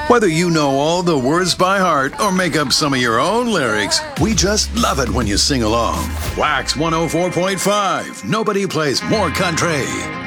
Whether you know all the words by heart or make up some of your own lyrics, we just love it when you sing along. Wax 104.5. Nobody plays more country.